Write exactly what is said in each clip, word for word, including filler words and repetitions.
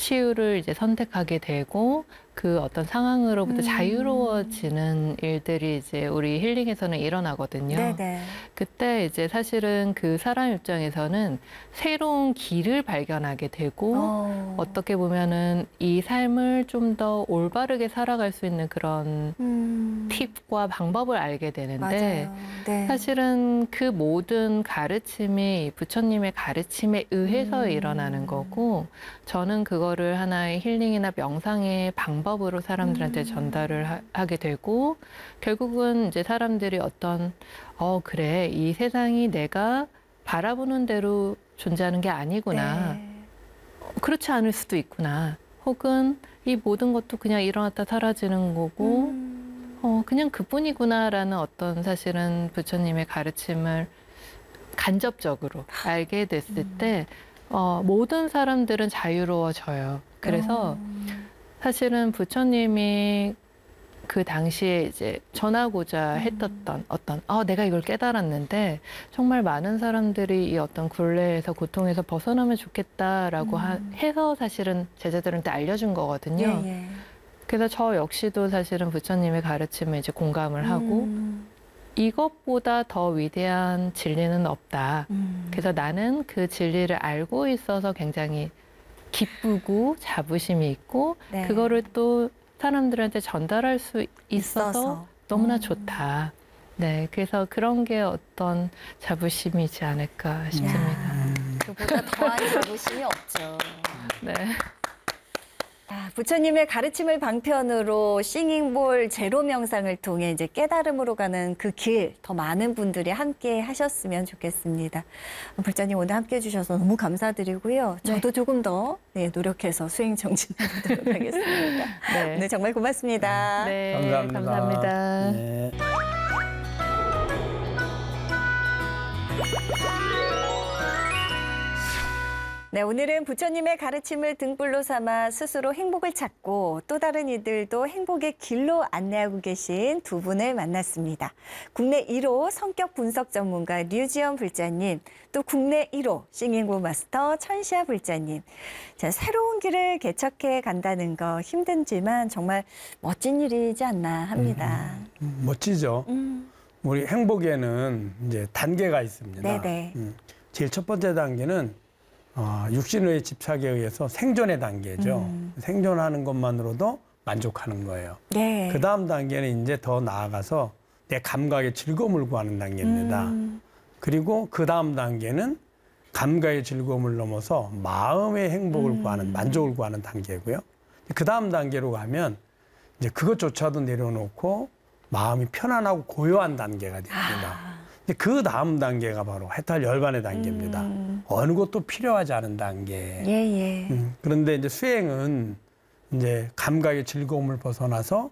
치유를 이제 선택하게 되고 그 어떤 상황으로부터 음. 자유로워지는 일들이 이제 우리 힐링에서는 일어나거든요. 네네. 그때 이제 사실은 그 사람 입장에서는 새로운 길을 발견하게 되고 어. 어떻게 보면은 이 삶을 좀 더 올바르게 살아갈 수 있는 그런 음. 팁과 방법을 알게 되는데 맞아요. 네. 사실은 그 모든 가르침이 부처님의 가르침에 의해서 음. 일어나는 거고 저는 그거를 하나의 힐링이나 명상의 방법으로 사람들한테 음. 전달을 하, 하게 되고 결국은 이제 사람들이 어떤 어 그래 이 세상이 내가 바라보는 대로 존재하는 게 아니구나. 네. 그렇지 않을 수도 있구나. 혹은 이 모든 것도 그냥 일어났다 사라지는 거고 음. 어, 그냥 그뿐이구나라는 어떤 사실은 부처님의 가르침을 간접적으로 알게 됐을 음. 때 어, 모든 사람들은 자유로워져요. 그래서 음. 사실은 부처님이 그 당시에 이제 전하고자 했었던 어떤 어, 내가 이걸 깨달았는데 정말 많은 사람들이 이 어떤 굴레에서 고통에서 벗어나면 좋겠다라고 하, 음. 해서 사실은 제자들한테 알려준 거거든요. 예, 예. 그래서 저 역시도 사실은 부처님의 가르침에 이제 공감을 하고 음. 이것보다 더 위대한 진리는 없다. 음. 그래서 나는 그 진리를 알고 있어서 굉장히 기쁘고 자부심이 있고 네. 그거를 또 사람들한테 전달할 수 있어서, 있어서. 너무나 음. 좋다. 네, 그래서 그런 게 어떤 자부심이지 않을까 싶습니다. 야, 그보다 더한 자부심이 없죠. 네. 아, 부처님의 가르침을 방편으로 싱잉볼 제로 명상을 통해 이제 깨달음으로 가는 그 길 더 많은 분들이 함께 하셨으면 좋겠습니다. 불자님 오늘 함께 해주셔서 너무 감사드리고요. 저도 네. 조금 더 네, 노력해서 수행 정진해보도록 하겠습니다. 네. 오늘 정말 고맙습니다. 네, 감사합니다. 감사합니다. 네. 네, 오늘은 부처님의 가르침을 등불로 삼아 스스로 행복을 찾고 또 다른 이들도 행복의 길로 안내하고 계신 두 분을 만났습니다. 국내 일 호 성격 분석 전문가 류지연 불자님, 또 국내 일 호 싱잉볼 마스터 천시아 불자님. 자, 새로운 길을 개척해 간다는 거 힘든지만 정말 멋진 일이지 않나 합니다. 음, 멋지죠. 음, 우리 행복에는 이제 단계가 있습니다. 네네. 음, 제일 첫 번째 단계는 어, 육신의 집착에 의해서 생존의 단계죠. 음. 생존하는 것만으로도 만족하는 거예요. 네. 그 다음 단계는 이제 더 나아가서 내 감각의 즐거움을 구하는 단계입니다. 음. 그리고 그 다음 단계는 감각의 즐거움을 넘어서 마음의 행복을 음. 구하는, 만족을 구하는 단계고요. 그 다음 단계로 가면 이제 그것조차도 내려놓고 마음이 편안하고 고요한 단계가 됩니다. 아. 그 다음 단계가 바로 해탈 열반의 단계입니다. 음. 어느 것도 필요하지 않은 단계. 예, 예. 음, 그런데 이제 수행은 이제 감각의 즐거움을 벗어나서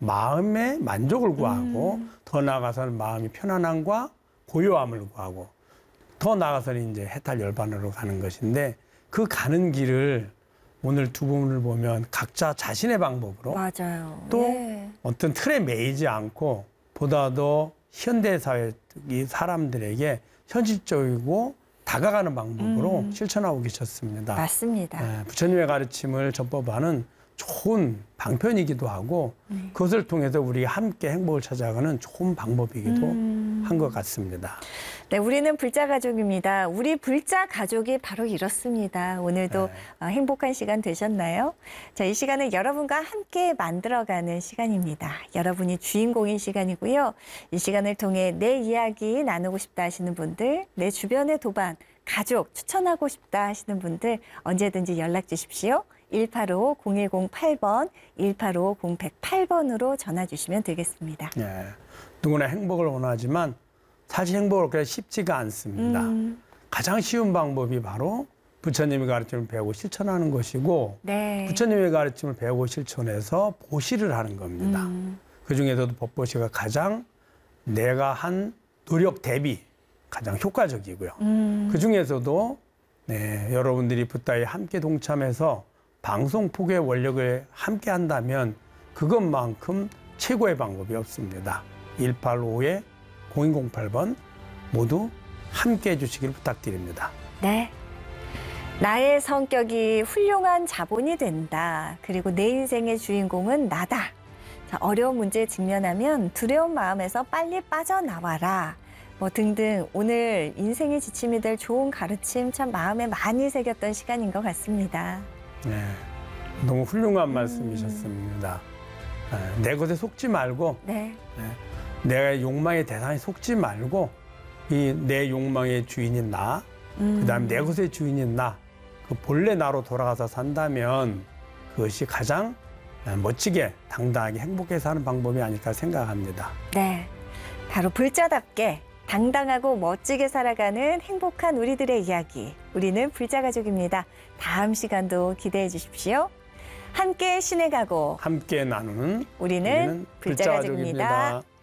마음의 만족을 구하고 음. 더 나아가서는 마음이 편안함과 고요함을 구하고 더 나아가서는 이제 해탈 열반으로 가는 것인데 그 가는 길을 오늘 두 분을 보면 각자 자신의 방법으로 맞아요. 또 예. 어떤 틀에 매이지 않고 보다 더 현대사회 이 사람들에게 현실적이고 다가가는 방법으로 음. 실천하고 계셨습니다. 맞습니다. 예, 부처님의 가르침을 전법하는 좋은 방편이기도 하고 네. 그것을 통해서 우리 함께 행복을 찾아가는 좋은 방법이기도 음. 한 것 같습니다. 네, 우리는 불자 가족입니다. 우리 불자 가족이 바로 이렇습니다. 오늘도 네. 어, 행복한 시간 되셨나요? 자, 이 시간은 여러분과 함께 만들어가는 시간입니다. 여러분이 주인공인 시간이고요. 이 시간을 통해 내 이야기 나누고 싶다 하시는 분들, 내 주변의 도반, 가족 추천하고 싶다 하시는 분들 언제든지 연락 주십시오. 일팔오 공일공팔 번, 일팔오 공백팔 번으로 전화 주시면 되겠습니다. 예, 누구나 행복을 원하지만 사실 행복을 그렇게 쉽지가 않습니다. 음. 가장 쉬운 방법이 바로 부처님의 가르침을 배우고 실천하는 것이고 네. 부처님의 가르침을 배우고 실천해서 보시를 하는 겁니다. 음. 그중에서도 법보시가 가장 내가 한 노력 대비 가장 효과적이고요. 음. 그중에서도 네, 여러분들이 붓다에 함께 동참해서 방송 포교의 원력을 함께 한다면 그것만큼 최고의 방법이 없습니다. 일팔오 공일공팔 번 모두 함께 해주시길 부탁드립니다. 네. 나의 성격이 훌륭한 자본이 된다. 그리고 내 인생의 주인공은 나다. 자, 어려운 문제에 직면하면 두려운 마음에서 빨리 빠져나와라. 뭐 등등 오늘 인생의 지침이 될 좋은 가르침 참 마음에 많이 새겼던 시간인 것 같습니다. 네, 너무 훌륭한 말씀이셨습니다. 네, 내 것에 속지 말고 네. 네, 내 욕망의 대상에 속지 말고 이 내 욕망의 주인인 나, 음. 그다음에 내 것의 주인인 나, 그 본래 나로 돌아가서 산다면 그것이 가장 멋지게 당당하게 행복하게 사는 방법이 아닐까 생각합니다. 네, 바로 불자답게 당당하고 멋지게 살아가는 행복한 우리들의 이야기. 우리는 불자가족입니다. 다음 시간도 기대해 주십시오. 함께 신의 가고 함께 나누는 우리는 우리는 불자가족입니다. 불자가족입니다.